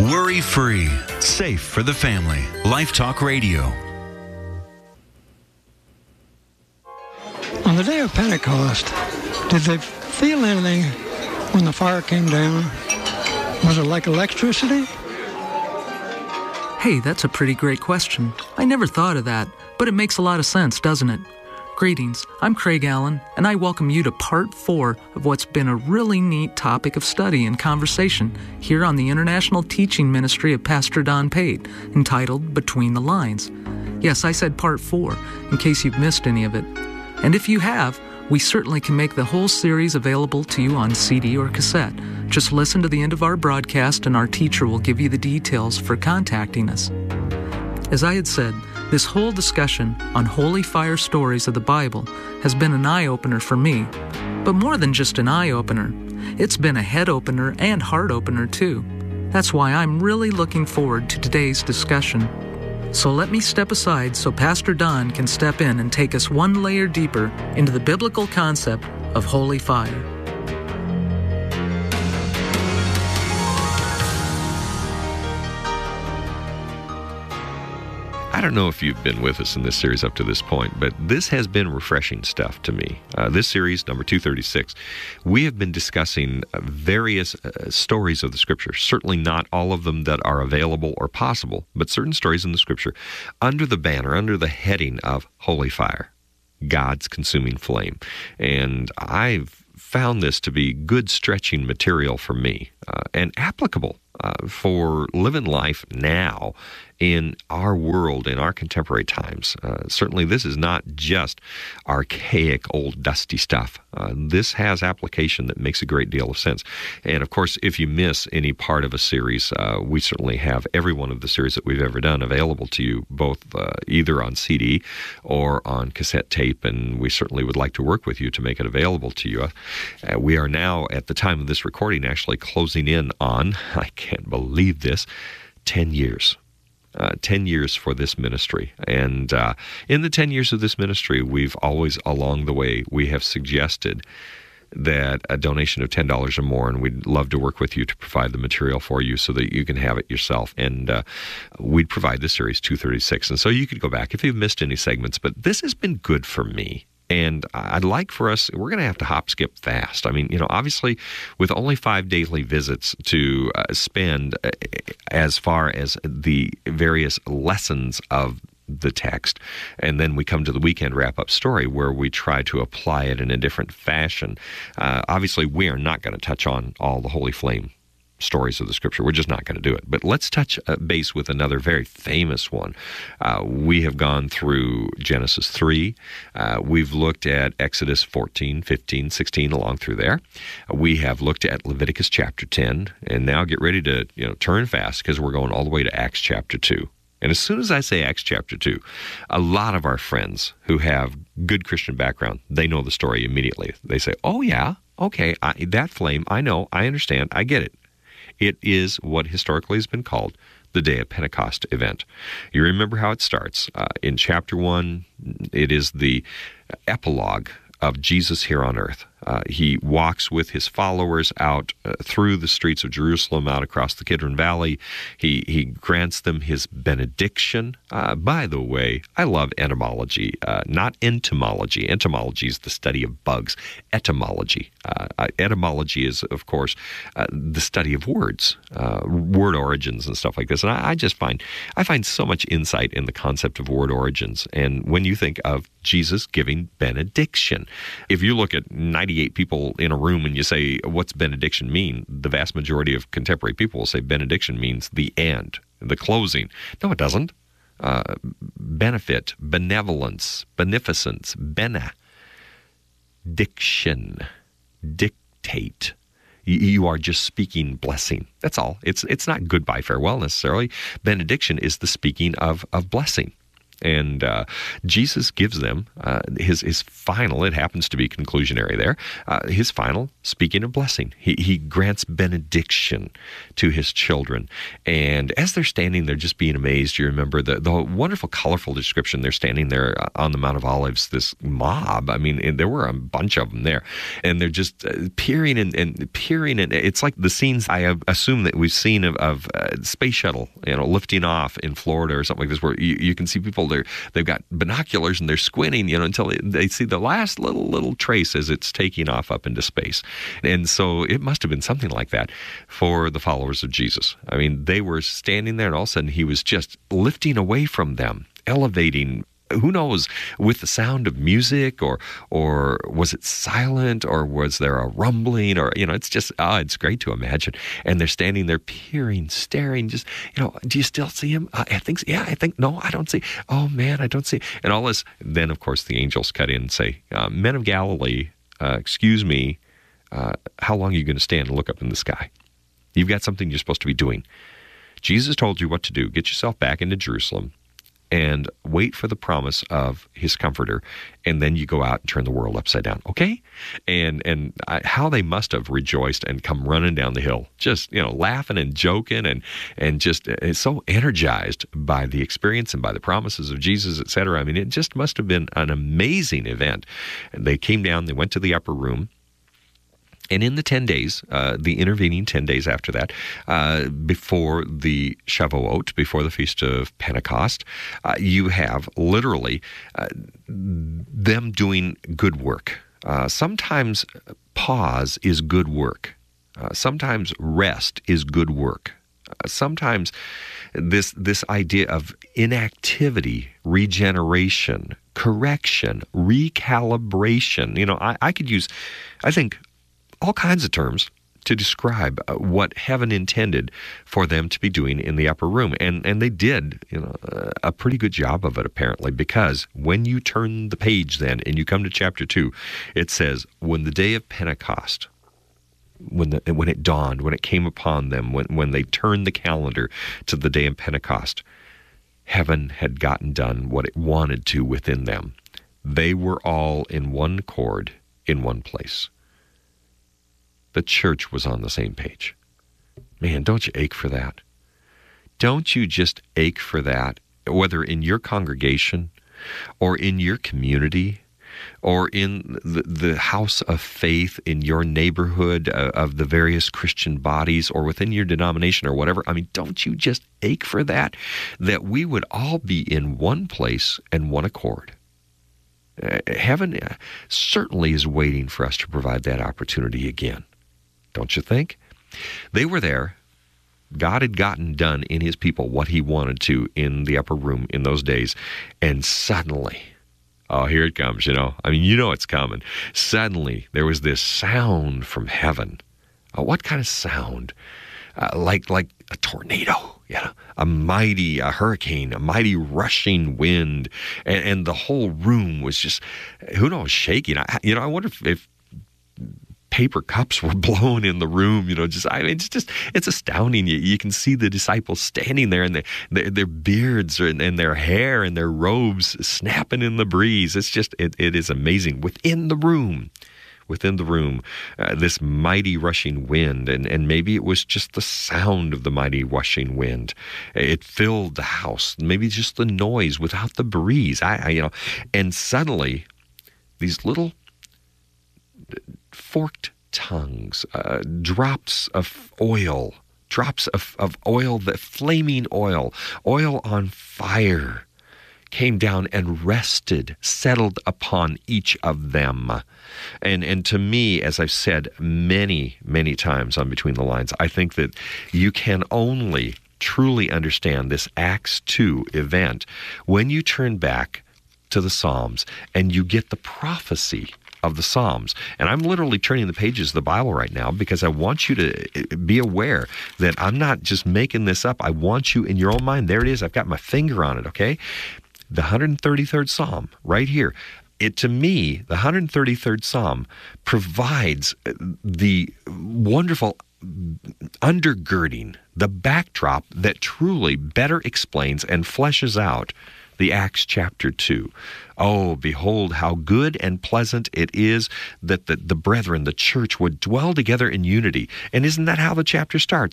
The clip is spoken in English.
Worry-free, safe for the family. Life Talk Radio. On the day of Pentecost, did they feel anything when the fire came down? Was it like electricity? Hey, that's a pretty great question. I never thought of that, but it makes a lot of sense, doesn't it? Greetings, I'm Craig Allen, and I welcome you to Part 4 of what's been a really neat topic of study and conversation here on the International Teaching Ministry of Pastor Don Pate, entitled Between the Lines. Yes, I said Part 4, in case you've missed any of it. And if you have, we certainly can make the whole series available to you on CD or cassette. Just listen to the end of our broadcast and our teacher will give you the details for contacting us. As I had said, this whole discussion on holy fire stories of the Bible has been an eye-opener for me. But more than just an eye-opener, it's been a head-opener and heart-opener too. That's why I'm really looking forward to today's discussion. So let me step aside so Pastor Don can step in and take us one layer deeper into the biblical concept of holy fire. I don't know if you've been with us in this series up to this point, but this has been refreshing stuff to me. This series, number 236, we have been discussing various stories of the Scripture, certainly not all of them that are available or possible, but certain stories in the Scripture under the banner, under the heading of holy fire, God's consuming flame. And I've found this to be good stretching material for me and applicable for living life now in our world, in our contemporary times. Certainly this is not just archaic, old, dusty stuff. This has application that makes a great deal of sense. And of course, if you miss any part of a series, we certainly have every one of the series that we've ever done available to you, both either on CD or on cassette tape, and we certainly would like to work with you to make it available to you. We are now, at the time of this recording, actually closing in on, I can't believe this, 10 years. 10 years for this ministry. And in the 10 years of this ministry, we've always, along the way, we have suggested that a donation of $10 or more, and we'd love to work with you to provide the material for you so that you can have it yourself. And we'd provide this series 236. And so you could go back if you've missed any segments, but this has been good for me. And I'd like for us, we're going to have to hop, skip, fast. I mean, obviously, with only 5 daily visits to spend as far as the various lessons of the text, and then we come to the weekend wrap-up story where we try to apply it in a different fashion. Obviously, we are not going to touch on all the Holy Flame stories of the Scripture. We're just not going to do it. But let's touch base with another very famous one. We have gone through Genesis 3. We've looked at Exodus 14, 15, 16, along through there. We have looked at Leviticus chapter 10. And now get ready to turn fast because we're going all the way to Acts chapter 2. And as soon as I say Acts chapter 2, a lot of our friends who have good Christian background, they know the story immediately. They say, oh yeah, okay, that flame, I know, I understand, I get it. It is what historically has been called the Day of Pentecost event. You remember how it starts. In chapter 1, it is the epilogue of Jesus here on earth. He walks with his followers out through the streets of Jerusalem, out across the Kidron Valley. He grants them his benediction. By the way, I love etymology, not entomology. Entomology is the study of bugs. Etymology. Etymology is, of course, the study of words, word origins and stuff like this. And I find so much insight in the concept of word origins. And when you think of Jesus giving benediction, if you look at 98 people in a room and you say, what's benediction mean? The vast majority of contemporary people will say benediction means the end, the closing. No, it doesn't. Benefit, benevolence, beneficence, benediction, dictate. You are just speaking blessing. That's all. It's not goodbye, farewell necessarily. Benediction is the speaking of blessing. And Jesus gives them his final, it happens to be conclusionary there, his final speaking of blessing. He grants benediction to his children. And as they're standing there just being amazed, you remember the wonderful, colorful description. They're standing there on the Mount of Olives, this mob. I mean, there were a bunch of them there. And they're just peering and peering. And it's like the scenes I assume that we've seen of space shuttle, lifting off in Florida or something like this, where you can see people there. They've got binoculars and they're squinting, until they see the last little trace as it's taking off up into space. And so it must have been something like that for the followers of Jesus. I mean, they were standing there, and all of a sudden he was just lifting away from them, elevating. Who knows, with the sound of music, or was it silent, or was there a rumbling, or, it's just, it's great to imagine. And they're standing there peering, staring, just, do you still see him? I think so. Yeah, no, I don't see. Oh man, I don't see. And all this, then of course the angels cut in and say, men of Galilee, excuse me, how long are you going to stand and look up in the sky? You've got something you're supposed to be doing. Jesus told you what to do. Get yourself back into Jerusalem and wait for the promise of his comforter, and then you go out and turn the world upside down, okay? And how they must have rejoiced and come running down the hill, just, laughing and joking and just so energized by the experience and by the promises of Jesus, etc. I mean, it just must have been an amazing event. And they came down, they went to the upper room, and in the 10 days, the intervening 10 days after that, before the Shavuot, before the Feast of Pentecost, you have literally them doing good work. Sometimes pause is good work. Sometimes rest is good work. Sometimes this idea of inactivity, regeneration, correction, recalibration. I could use, I think, all kinds of terms to describe what heaven intended for them to be doing in the upper room. And they did, a pretty good job of it, apparently, because when you turn the page then and you come to chapter 2, it says, when the day of Pentecost, when it dawned, when it came upon them, when they turned the calendar to the day of Pentecost, heaven had gotten done what it wanted to within them. They were all in one accord, in one place. The church was on the same page. Man, don't you ache for that? Don't you just ache for that, whether in your congregation or in your community or in the house of faith in your neighborhood of the various Christian bodies or within your denomination or whatever? I mean, don't you just ache for that we would all be in one place and one accord? Heaven certainly is waiting for us to provide that opportunity again. Don't you think? They were there. God had gotten done in his people what he wanted to in the upper room in those days. And suddenly, here it comes, I mean, it's coming. Suddenly, there was this sound from heaven. What kind of sound? Like a tornado, a mighty hurricane, a mighty rushing wind. And the whole room was just, who knows, shaking. I wonder if paper cups were blown in the room, it's astounding. You can see the disciples standing there and their beards and their hair and their robes snapping in the breeze. It's just, it is amazing. Within the room, this mighty rushing wind, and maybe it was just the sound of the mighty rushing wind. It filled the house, maybe just the noise without the breeze. And suddenly these little forked tongues, drops of oil, that flaming oil on fire, came down and rested, settled upon each of them. And to me, as I've said many, many times on Between the Lines, I think that you can only truly understand this Acts 2 event when you turn back to the Psalms and you get the prophecy of the Psalms. And I'm literally turning the pages of the Bible right now because I want you to be aware that I'm not just making this up. I want you in your own mind. There it is. I've got my finger on it, okay? The 133rd Psalm right here. To me, the 133rd Psalm provides the wonderful undergirding, the backdrop that truly better explains and fleshes out the Acts chapter 2. Oh, behold, how good and pleasant it is that the brethren, the church, would dwell together in unity. And isn't that how the chapter starts?